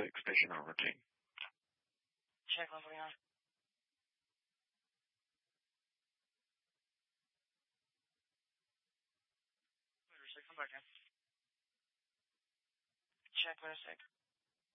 6, station on routine. Check 149. Come back in. Check 106.